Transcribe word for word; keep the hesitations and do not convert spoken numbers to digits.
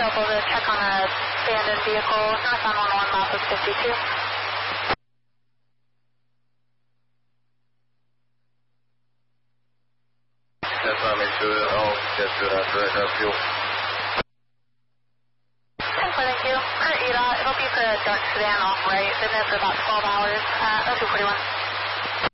available to check on a abandoned vehicle, north on one one, map of fifty-two. That's not make sure that all gets good after I have fuel. ten four, thank you. Current E D O T, it'll be for a dark sedan off right. Been there for about twelve hours. Uh, oh two forty-one.